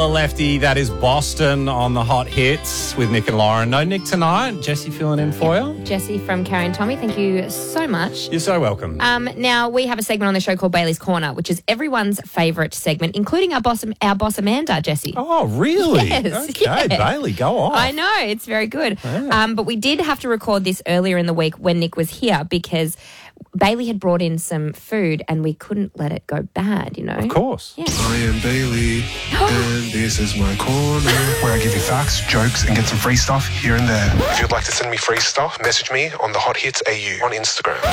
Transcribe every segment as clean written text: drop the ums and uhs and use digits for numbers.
Lefty, that is Boston on the hot hits with Nick and Lauren. No Nick tonight. Jesse filling in for you. Jesse from Carrie and Tommy, thank you so much. You're so welcome. Now, we have a segment on the show called Bailey's Corner, which is everyone's favourite segment, including our boss Amanda, Jesse. Oh, really? Yes, okay, yes. Bailey, go on. I know, it's very good. Yeah. But we did have to record this earlier in the week when Nick was here because Bailey had brought in some food and we couldn't let it go bad, you know? Of course. Yeah. I am Bailey, and this is my corner, where I give you facts, jokes, and get some free stuff here and there. If you'd like to send me free stuff, message me on the Hot Hits AU on Instagram.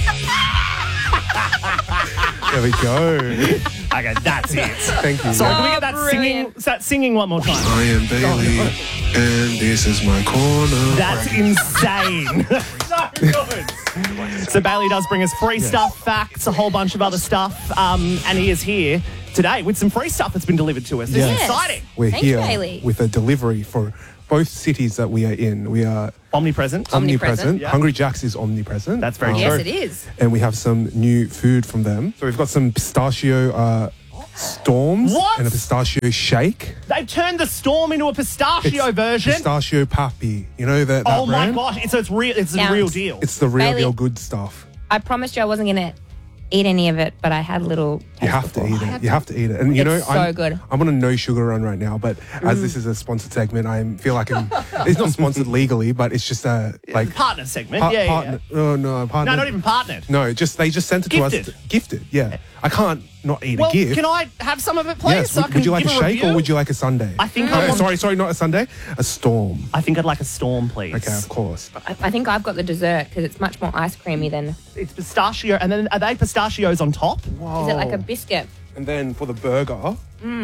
There we go. Okay, that's it. Thank you. So can we get brilliant. that singing one more time? I am Bailey, and this is my corner. That's insane. So good. So Bailey does bring us free stuff, facts, a whole bunch of other stuff, and he is here today with some free stuff that's been delivered to us. This Yes. is exciting. We're Thank you, here Bailey. with a delivery for both cities that we are in. We are Omnipresent. Omnipresent, yeah. Hungry Jack's is omnipresent. That's very Yes, true. it is. And we have some new food from them. So we've got some pistachio storms What? and a pistachio shake. They've turned the Storm into a pistachio version. Pistachio papi. You know that Oh my brand? gosh, it's real. It's the Sounds- real deal. It's the real Bailey- deal good stuff. I promised you I wasn't going to eat any of it, but I had a little taste You have to before. eat it. You have to eat it. And you know, It's so I'm good. I'm on a no sugar run right now, but as this is a sponsored segment, I feel like it's not sponsored legally, but it's just a like Partner segment. partner. Oh no, partner. No, not even partnered. No, they just sent it to us. Gifted. Gifted. Yeah, I can't not eat Well, a gift. can I have some of it, please? Yes. So I Would, can would you like a give shake review? or would you like a sundae? I think I want- sorry, not a sundae. A storm. I think I'd like a Storm, please. Okay, of course. I think I've got the dessert because it's much more ice creamy than... It's pistachio, and then are they pistachios on top? Is it like a biscuit? And then for the burger,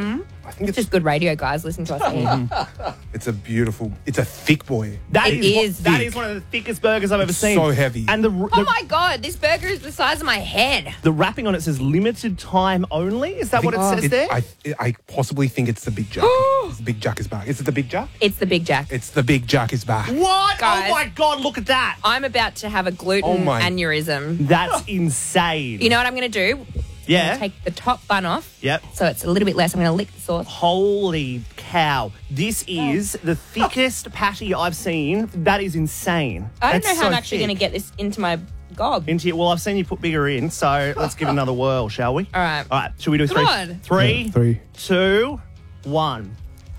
I think It's just good radio, guys. Listen to us eat. it's a thick boy. That It is is that thick. is one of the thickest burgers I've ever seen. so heavy. And Oh my God, this burger is the size of my head. the wrapping on it says limited time only. Is that what it says there? I possibly think it's the Big Jack. The Big Jack is back. Is it the Big Jack? It's the Big Jack. It's the Big Jack is back. What? Guys. Oh my God! Look at that. I'm about to have a gluten Oh my- aneurysm. That's insane. You know what I'm going to do? I'm Yeah. gonna take the top bun off. Yep. So it's a little bit less. I'm going to lick the sauce. Holy cow! This is the thickest patty I've seen. That is insane. I don't That's know how so I'm actually thick. going to get this into my gob. Into it. Well, I've seen you put bigger in, so let's give it another whirl, shall we? All right. All right. Should we do Come three? on. Three, Yeah, 3. 2, 1.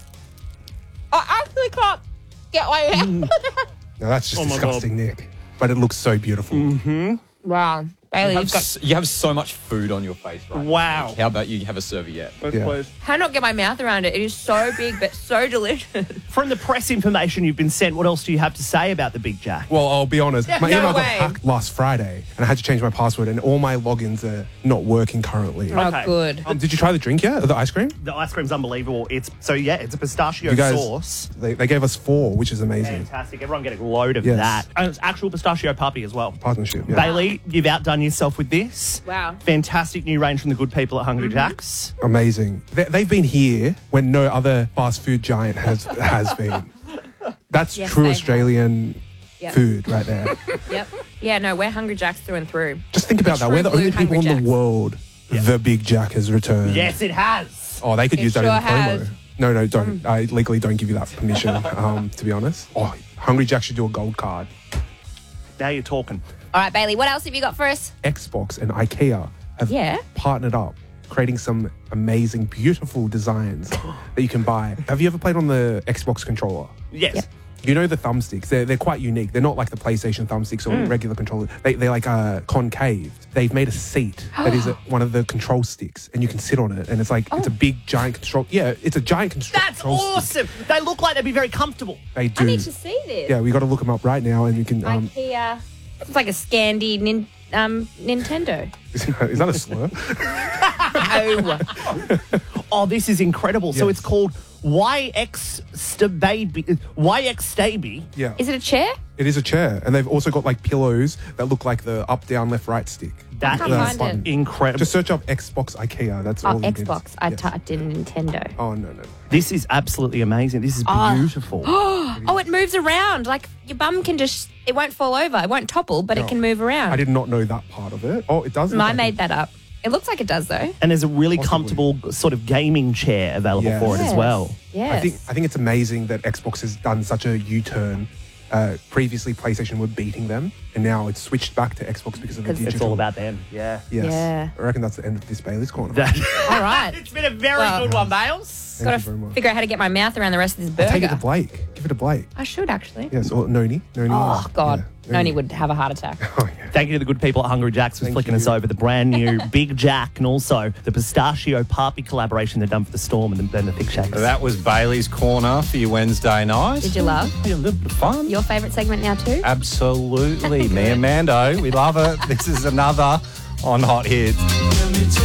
I actually can't get my hand. No, that's just Oh my disgusting, Nick. But it looks so beautiful. Wow. Bailey, you've got... You have so much food on your face right Wow. now. How about you have a serviette? Yeah. How not get my mouth around it? It is so big, but so delicious. From the press information you've been sent, what else do you have to say about the Big Jack? Well, I'll be honest. My no email got way. hacked last Friday, and I had to change my password, and all my logins are not working currently. Okay. Oh, good. Did you try the drink yet? The ice cream? The ice cream's unbelievable. It's a pistachio You guys, sauce. they gave us 4, which is amazing. Fantastic. Everyone get a load of Yes. that. And it's actual pistachio puppy as well. Partnership. Yeah. Bailey, you've outdone yourself with this. Wow. Fantastic new range from the good people at Hungry Jack's. Amazing. They've been here when no other fast food giant has been. That's Yes, true they have. Australian Yep. food right there. Yep. Yeah, no, we're Hungry Jacks through and through. Just think about that. True We're the blue only people in Hungry the world. The Big Jack has returned. Yes, it has. Oh, they could It use that sure in the promo. has. No, don't. I legally don't give you that permission, to be honest. Oh, Hungry Jack should do a gold card. Now you're talking. All right, Bailey, what else have you got for us? Xbox and IKEA have Yeah. partnered up, creating some amazing, beautiful designs that you can buy. Have you ever played on the Xbox controller? Yes. Yep. You know the thumbsticks, they're quite unique. They're not like the PlayStation thumbsticks or regular controllers. They're like concaved. They've made a seat that is one of the control sticks, and you can sit on it, and it's like it's a big giant control. Yeah, it's a giant control. That's control stick. awesome. They look like they'd be very comfortable. They do. I need to see this. Yeah, we got to look them up right now, and you can. IKEA. It's like a Scandi Nintendo. Is that a slur? Oh. Oh, this is incredible. So Yes. it's called YX Staby. Yeah. Is it a chair? It is a chair, and they've also got like pillows that look like the up, down, left, right stick. That can't is find it. incredible. Just search up Xbox IKEA. That's Oh, all. you need. Xbox. I Yes. typed in Nintendo. Oh no. This is absolutely amazing. This is beautiful. Oh, it moves around. Like your bum can just, it won't fall over. It won't topple, but it can move around. I did not know that part of it. Oh, it does. look I like made it. that up. It looks like it does, though. And there's a really Possibly. comfortable sort of gaming chair available Yes. for it as well. Yes. I think it's amazing that Xbox has done such a U-turn. Previously, PlayStation were beating them, and now it's switched back to Xbox because of the 'Cause digital. It's all about them. Yeah. Yes. Yeah. I reckon that's the end of this Bailey's Corner. All right. It's been a very Well- good one, Bales. Thank Got you very to much. figure out how to get my mouth around the rest of this burger. Take it to Blake. Give it to Blake. I should, actually. Yes, or Noni. Oh, God. Yeah, Noni would have a heart attack. Oh, yeah. Thank you to the good people at Hungry Jack's for Thank flicking us you. over the brand new Big Jack and also the Pistachio Papi collaboration they've done for the Storm and the Thick Shakes. That was Bailey's Corner for your Wednesday night. Did you love? Yeah, a little bit of fun. Your favourite segment now, too? Absolutely. Me and Mando, we love it. This is another on Hot Hits.